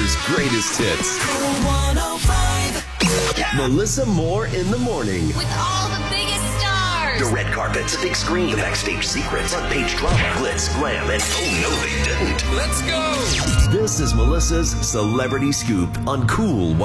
Weather's greatest hits. Cool 105. Melissa Moore in the morning. With all the biggest stars. The red carpet, the big screen, the backstage secrets, front page drama, glitz, glam, and oh no, they didn't. Let's go. This is Melissa's Celebrity Scoop on Cool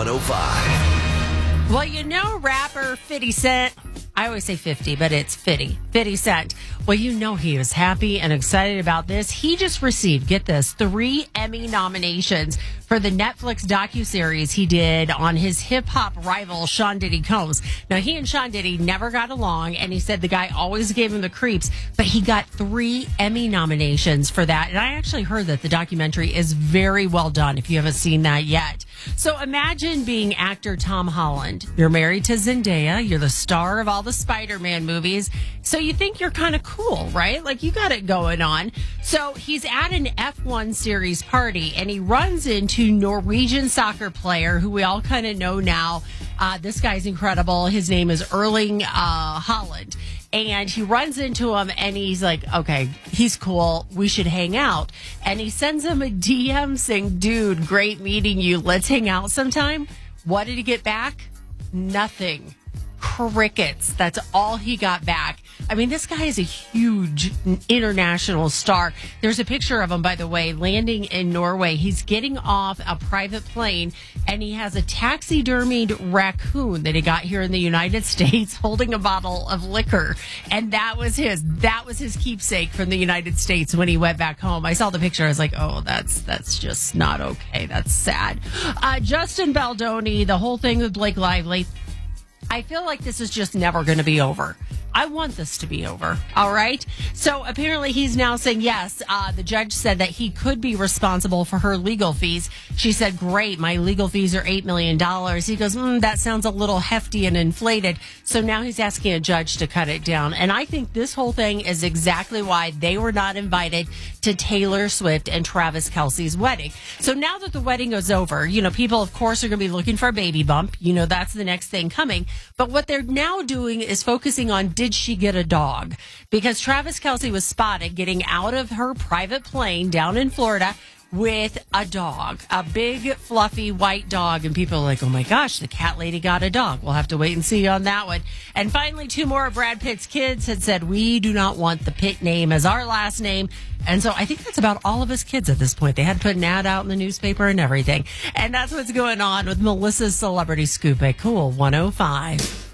105. Well, you know rapper 50 Cent. I always say 50, but it's 50 Cent. Well, you know he is happy and excited about this. He just received, get this, 3 Emmy nominations for the Netflix docuseries he did on his hip-hop rival, Sean Diddy Combs. Now, he and Sean Diddy never got along, and he said the guy always gave him the creeps, but he got 3 Emmy nominations for that. And I actually heard that the documentary is very well done, if you haven't seen that yet. So imagine being actor Tom Holland. You're married to Zendaya. You're the star of all the Spider-Man movies. So you think you're kind of cool, right? Like you got it going on. So he's at an F1 series party and he runs into Norwegian soccer player who we all kind of know now. This guy's incredible. His name is Erling Haaland. And he runs into him and he's like, okay, he's cool. We should hang out. And he sends him a DM saying, dude, great meeting you. Let's hang out sometime. What did he get back? Nothing. Crickets. That's all he got back. I mean, this guy is a huge international star. There's a picture of him, by the way, landing in Norway. He's getting off a private plane, and he has a taxidermied raccoon that he got here in the United States holding a bottle of liquor. And that was his keepsake from the United States when he went back home. I saw the picture. I was like, oh, that's just not okay. That's sad. Justin Baldoni, the whole thing with Blake Lively. I feel like this is just never going to be over. I want this to be over. All right. So apparently he's now saying yes. The judge said that he could be responsible for her legal fees. She said, great. My legal fees are $8 million. He goes, that sounds a little hefty and inflated. So now he's asking a judge to cut it down. And I think this whole thing is exactly why they were not invited to Taylor Swift and Travis Kelce's wedding. So now that the wedding is over, people, of course, are going to be looking for a baby bump. That's the next thing coming. But what they're now doing is focusing on, did she get a dog? Because Travis Kelce was spotted getting out of her private plane down in Florida with a dog, a big, fluffy white dog. And people are like, oh my gosh, the cat lady got a dog. We'll have to wait and see on that one. And finally, 2 more of Brad Pitt's kids had said, we do not want the Pitt name as our last name. And so I think that's about all of his kids at this point. They had to put an ad out in the newspaper and everything. And that's what's going on with Melissa's Celebrity Scoop at Cool 105.